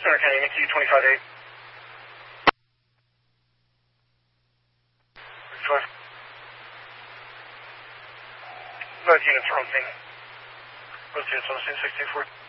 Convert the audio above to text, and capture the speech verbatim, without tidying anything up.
Center County, M Q twenty-five eight. Five. Five units are on scene. Both units on scene, six two four.